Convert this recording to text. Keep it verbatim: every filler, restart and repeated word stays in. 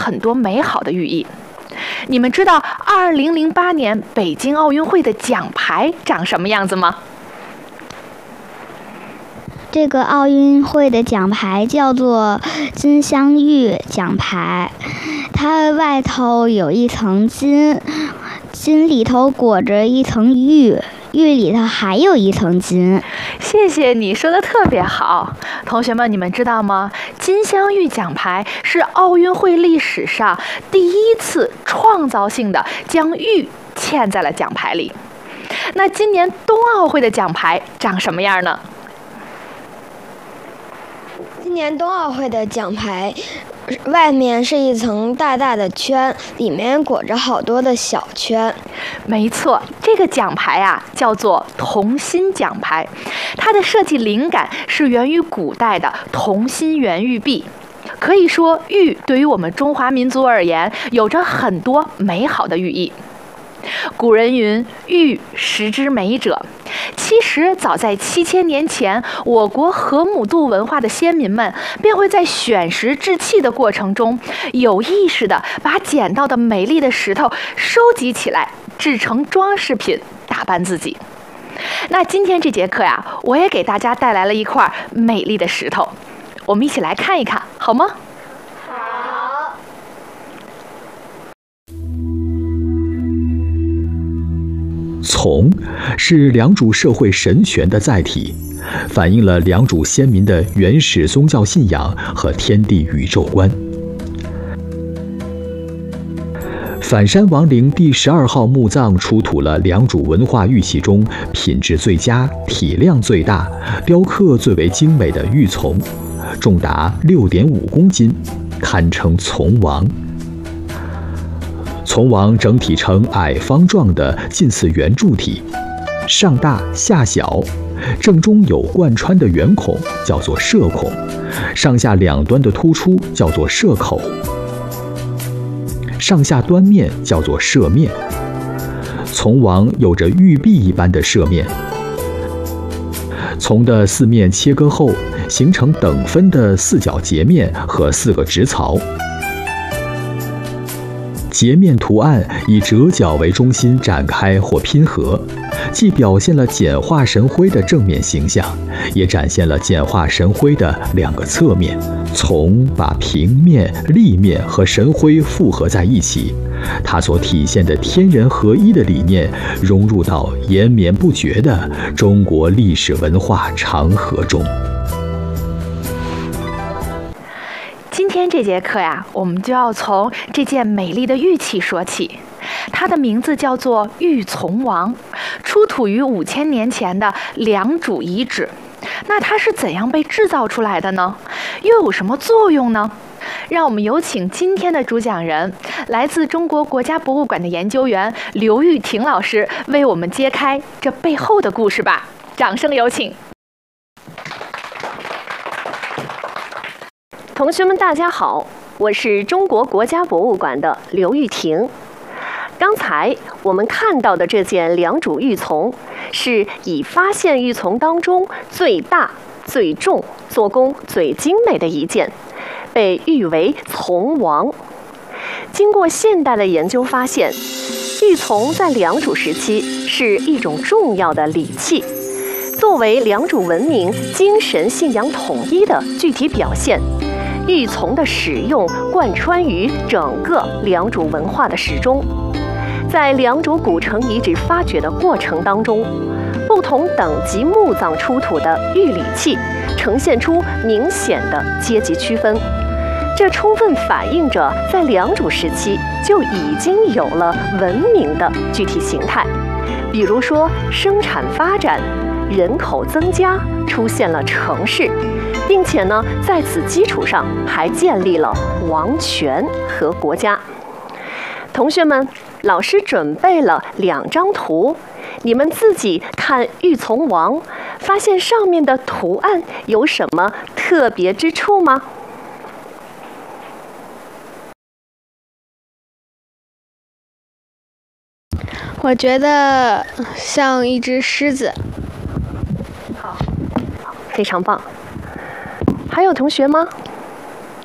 很多美好的寓意。你们知道二零零八年北京奥运会的奖牌长什么样子吗？ 这个奥运会的奖牌叫做金镶玉奖牌，它外头有一层金，金里头裹着一层玉，玉里头还有一层金。 谢谢你说的特别好。同学们，你们知道吗？金镶玉奖牌是奥运会历史上第一次创造性的将玉嵌在了奖牌里。那今年冬奥会的奖牌长什么样呢？ 今年冬奥会的奖牌外面是一层大大的圈，里面裹着好多的小圈。 没错，这个奖牌啊叫做同心奖牌，它的设计灵感是源于古代的同心圆玉璧。可以说，玉对于我们中华民族而言，有着很多美好的寓意。古人云：“玉石之美者。”其实，早在七千年前，我国河姆渡文化的先民们便会在选石制器的过程中，有意识地把捡到的美丽的石头收集起来，制成装饰品，打扮自己。那今天这节课呀，我也给大家带来了一块美丽的石头，我们一起来看一看，好吗？ 好。 从是良渚社会神权的载体，反映了良渚先民的原始宗教信仰和天地宇宙观。反山王陵第十二号墓葬出土了良渚文化玉器中品质最佳、体量最大、雕刻最为精美的玉琮，重达六点五公斤，堪称琮王。琮王整体呈矮方状的近似圆柱体，上大下小，正中有贯穿的圆孔，叫做射孔，上下两端的突出叫做射口，上下端面叫做射面。琮王有着玉璧一般的射面，琮的四面切割后，形成等分的四角截面和四个直槽。截面图案以折角为中心展开或拼合，既表现了简化神徽的正面形象，也展现了简化神徽的两个侧面。琮把平面、立面和神徽复合在一起，它所体现的天人合一的理念融入到延绵不绝的中国历史文化长河中。 今天这节课呀，我们就要从这件美丽的玉器说起。它的名字叫做玉琮王，出土于五千年前的良渚遗址。那它是怎样被制造出来的呢？又有什么作用呢？让我们有请今天的主讲人，来自中国国家博物馆的研究员刘玉婷老师，为我们揭开这背后的故事吧。掌声有请。 同学们，大家好，我是中国国家博物馆的刘玉婷。刚才我们看到的这件良渚玉琮，是已发现玉琮当中最大、最重、做工最精美的一件，被誉为琮王。经过现代的研究发现，玉琮在良渚时期是一种重要的礼器，作为良渚文明精神信仰统一的具体表现。玉琮的使用贯穿于整个良渚文化的始终。在良渚古城遗址发掘的过程当中，不同等级墓葬出土的玉礼器呈现出明显的阶级区分，这充分反映着在良渚时期就已经有了文明的具体形态。比如说生产发展，人口增加，出现了城市，并且呢，在此基础上还建立了王权和国家。同学们，老师准备了两张图，你们自己看玉琮王，发现上面的图案有什么特别之处吗？ 我觉得像一只狮子。 好，非常棒。还有同学吗？